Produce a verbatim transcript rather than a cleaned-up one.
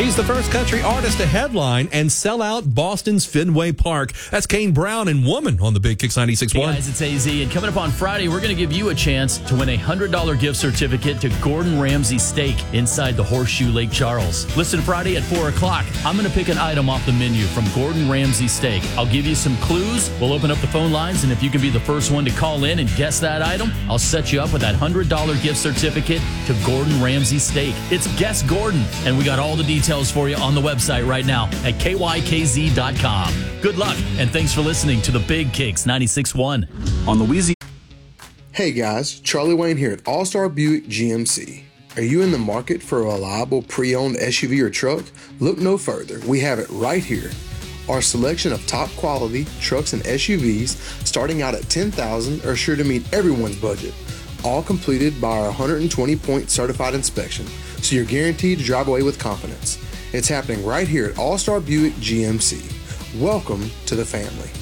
He's the first country artist to headline and sell out Boston's Fenway Park. That's Kane Brown and Woman on the Big Kicks ninety-six point one. Hey guys, it's A Z, and coming up on Friday, we're going to give you a chance to win a one hundred dollars gift certificate to Gordon Ramsay Steak inside the Horseshoe Lake Charles. Listen Friday at four o'clock. I'm going to pick an item off the menu from Gordon Ramsay Steak. I'll give you some clues. We'll open up the phone lines, and if you can be the first one to call in and guess that item, I'll set you up with that one hundred dollars gift certificate to Gordon Ramsay Steak. It's Guess Gordon, and we got all the details for you on the website right now at K Y K Z dot com. Good luck, and thanks for listening to the Big Kicks ninety-six point one on Louisiana. Hey guys, Charlie Wayne here at All-Star Buick G M C. Are you in the market for a reliable pre-owned S U V or truck? Look no further. We have it right here. Our selection of top quality trucks and S U Vs starting out at ten thousand dollars are sure to meet everyone's budget. All completed by our one hundred twenty point certified inspection, so you're guaranteed to drive away with confidence. It's happening right here at All-Star Buick G M C. Welcome to the family.